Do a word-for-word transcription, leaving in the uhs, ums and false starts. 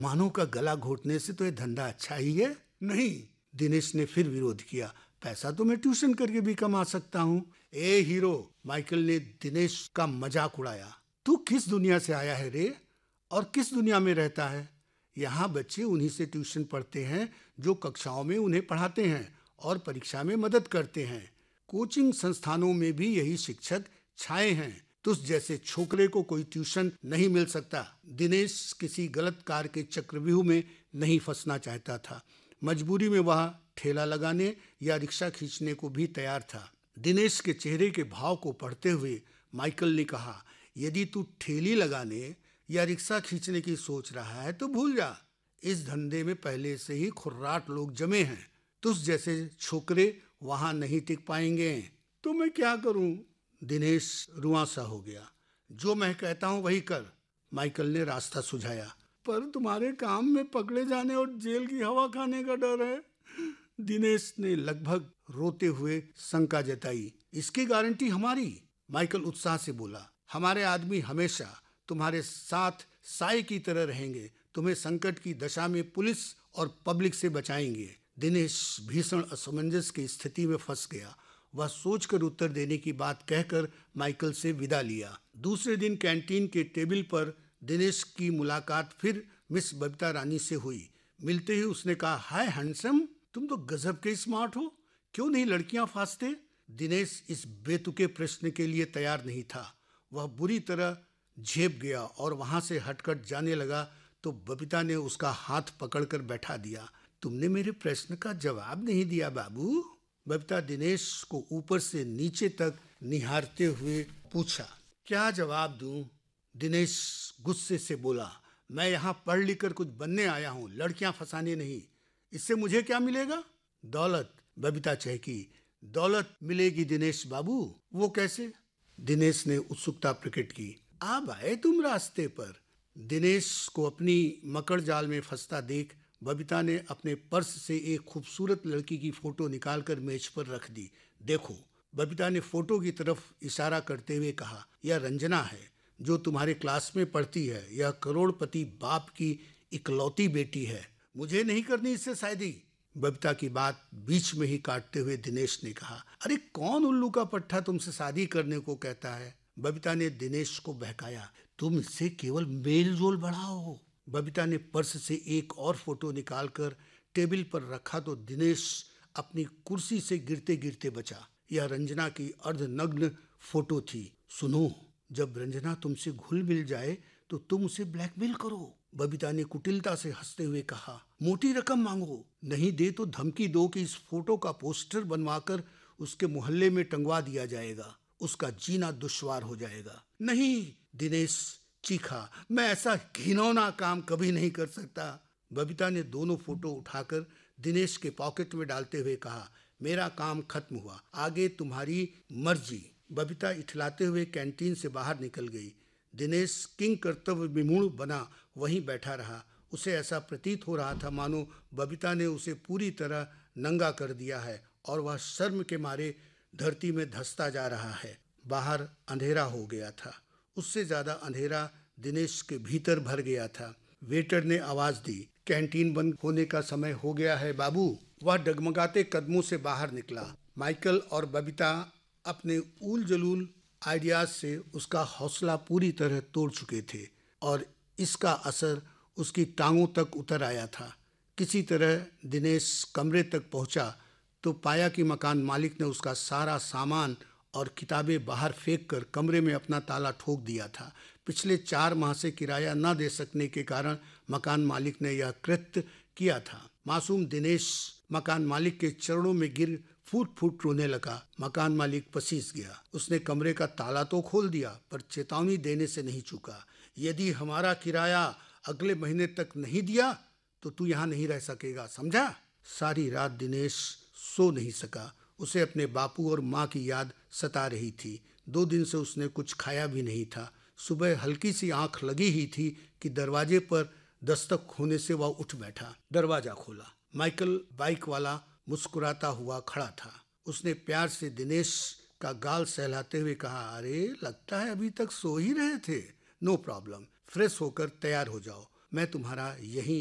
मानो का गला घोटने से तो ये धंधा अच्छा ही है। नहीं, दिनेश ने फिर विरोध किया। पैसा तो मैं ट्यूशन करके भी कमा सकता हूँ। ए हीरो, माइकल ने दिनेश का मजाक उड़ाया। तू किस दुनिया से आया है रे, और किस दुनिया में रहता है? यहाँ बच्चे उन्हीं से ट्यूशन पढ़ते हैं जो कक्षाओं में उन्हें पढ़ाते हैं और परीक्षा में मदद करते हैं। कोचिंग संस्थानों में भी यही शिक्षक छाए हैं। तुझ जैसे छोकरे को कोई ट्यूशन नहीं मिल सकता। दिनेश किसी गलत कार के चक्रव्यूह में नहीं फंसना चाहता था। मजबूरी में वह ठेला लगाने या रिक्शा खींचने को भी तैयार था। दिनेश के चेहरे के भाव को पढ़ते हुए माइकल ने कहा, यदि तू ठेली लगाने या रिक्शा खींचने की सोच रहा है तो भूल जा। इस धंधे में पहले से ही खुर्राट लोग जमे हैं। तुझ जैसे छोकरे वहां नहीं टिक पाएंगे। तो मैं क्या करूं? दिनेश रुआंसा हो गया। जो मैं कहता हूं वही कर, माइकल ने रास्ता सुझाया। पर तुम्हारे काम में पकड़े जाने और जेल की हवा खाने का डर है, दिनेश ने लगभग रोते हुए शंका जताई। इसकी गारंटी हमारी, माइकल उत्साह से बोला। हमारे आदमी हमेशा तुम्हारे साथ साए की तरह रहेंगे। तुम्हें संकट की दशा में पुलिस और पब्लिक से बचाएंगे। दिनेश भीषण असमंजस की स्थिति में फंस गया। वह सोचकर उत्तर देने की बात कहकर माइकल से विदा लिया। दूसरे दिन कैंटीन के टेबल पर दिनेश की मुलाकात फिर मिस बबीता रानी से हुई। मिलते ही उसने कहा, हाय हैंडसम, तुम तो गजब के स्मार्ट हो, क्यों नहीं लड़कियां फांसते? दिनेश इस बेतुके प्रश्न के लिए तैयार नहीं था। वह बुरी तरह झेप गया और वहां से हटकर जाने लगा तो बबीता ने उसका हाथ पकड़कर बैठा दिया। तुमने मेरे प्रश्न का जवाब नहीं दिया बाबू, बबीता दिनेश को ऊपर से नीचे तक निहारते हुए पूछा। क्या जवाब दूं? दिनेश गुस्से से बोला। मैं यहाँ पढ़ लिख कर कुछ बनने आया हूँ, लड़कियां फंसाने नहीं। इससे मुझे क्या मिलेगा? दौलत, बबीता चहकी। दौलत मिलेगी दिनेश बाबू। वो कैसे? दिनेश ने उत्सुकता प्रकट की। अब आए तुम रास्ते पर। दिनेश को अपनी मकड़ जाल में फंसता देख बबीता ने अपने पर्स से एक खूबसूरत लड़की की फोटो निकालकर मेज पर रख दी। देखो, बबीता ने फोटो की तरफ इशारा करते हुए कहा, यह रंजना है जो तुम्हारे क्लास में पढ़ती है। यह करोड़पति बाप की इकलौती बेटी है। मुझे नहीं करनी इससे शादी, बबीता की बात बीच में ही काटते हुए दिनेश ने कहा। अरे कौन उल्लू का पट्टा तुमसे शादी करने को कहता है? बबीता ने दिनेश को बहकाया। तुम इससे केवल मेल जोल बढ़ाओ। बबीता ने पर्स से एक और फोटो निकालकर टेबल पर रखा तो दिनेश अपनी कुर्सी से गिरते गिरते बचा। यह रंजना की अर्धनग्न फोटो थी। सुनो, जब रंजना तुमसे घुल मिल जाए तो तुम उसे ब्लैकमेल करो, बबीता ने कुटिलता से हंसते हुए कहा। मोटी रकम मांगो, नहीं दे तो धमकी दो कि इस फोटो का पोस्टर बनवाकर उसके मोहल्ले में टंगवा दिया जाएगा। उसका जीना दुश्वार हो जाएगा। नहीं, दिनेश चीखा, मैं ऐसा घिनौना काम कभी नहीं कर सकता। बबीता ने दोनों फोटो उठाकर दिनेश के पॉकेट में डालते हुए कहा, मेरा काम खत्म हुआ, आगे तुम्हारी मर्जी। बबीता इठलाते हुए कैंटीन से बाहर निकल गई। दिनेश किंग कर्तव्य विमूढ़ बना वहीं बैठा रहा। उसे ऐसा प्रतीत हो रहा था मानो बबीता ने उसे पूरी तरह नंगा कर दिया है और वह शर्म के मारे धरती में धंसता जा रहा है। बाहर अंधेरा हो गया था। उससे ज्यादा अंधेरा दिनेश के भीतर भर गया था। वेटर ने आवाज दी, कैंटीन बंद होने का समय हो गया है बाबू। वह डगमगाते कदमों से बाहर निकला। माइकल और बबीता अपने ऊल जलूल आइडियाज से उसका हौसला पूरी तरह तोड़ चुके थे और इसका असर उसकी टांगों तक उतर आया था। किसी तरह दिनेश कमरे तक पहुंचा तो पाया कि मकान मालिक ने उसका सारा सामान और किताबें बाहर फेंक कर कमरे में अपना ताला ठोक दिया था। पिछले चार माह से किराया न दे सकने के कारण मकान मालिक ने यह कृत्य किया था। मासूम दिनेश मकान मालिक के चरणों में गिर फूट फूट रोने लगा। मकान मालिक पसीज गया। उसने कमरे का ताला तो खोल दिया पर चेतावनी देने से नहीं चूका। यदि हमारा किराया अगले महीने तक नहीं दिया तो तू यहाँ नहीं रह सकेगा, समझा? सारी रात दिनेश सो नहीं सका। उसे अपने बापू और माँ की याद सता रही थी। दो दिन से उसने कुछ खाया भी नहीं था। सुबह हल्की सी आंख लगी ही थी कि दरवाजे पर दस्तक होने से वह उठ बैठा। दरवाजा खोला। माइकल बाइक वाला मुस्कुराता हुआ खड़ा था। उसने प्यार से दिनेश का गाल सहलाते हुए कहा, अरे लगता है अभी तक सो ही रहे थे। नो प्रॉब्लम, फ्रेश होकर तैयार हो जाओ। मैं तुम्हारा यही